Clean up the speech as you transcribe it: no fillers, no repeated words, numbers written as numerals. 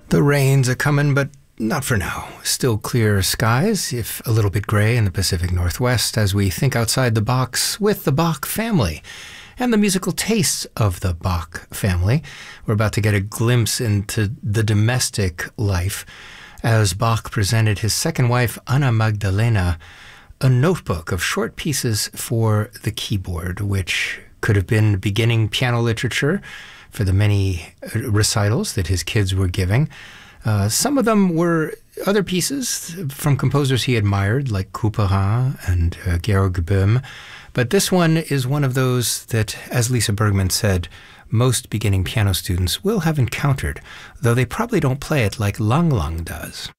The rain's a-comin', but not for now. Still clear skies, if a little bit gray in the Pacific Northwest, as we think outside the box with the Bach family and the musical tastes of the Bach family. We're about to get a glimpse into the domestic life as Bach presented his second wife, Anna Magdalena, a notebook of short pieces for the keyboard, which could have been beginning piano literature for the many recitals that his kids were giving. Some of them were other pieces from composers he admired, like Couperin and Georg Böhm. But this one is one of those that, as Lisa Bergman said, most beginning piano students will have encountered, though they probably don't play it like Lang Lang does.